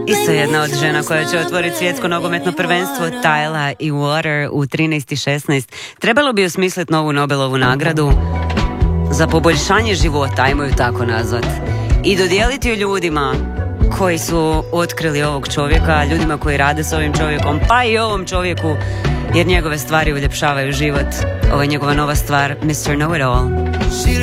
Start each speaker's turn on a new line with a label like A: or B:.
A: Isto jedna od žena koja će otvoriti svjetsko nogometno prvenstvo, Tyla i Water u 13.16. Trebalo bi osmisliti novu Nobelovu nagradu za poboljšanje života, ajmo ju tako nazvat, i dodijeliti ju ljudima koji su otkrili ovog čovjeka, ljudima koji rade s ovim čovjekom, pa i ovom čovjeku, jer njegove stvari uljepšavaju život. Ovo je njegova nova stvar, Mr. Know-It-All.